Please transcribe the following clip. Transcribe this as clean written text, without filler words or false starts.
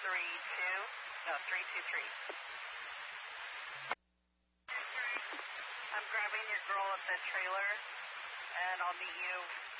323. I'm grabbing your girl at the trailer, and I'll meet you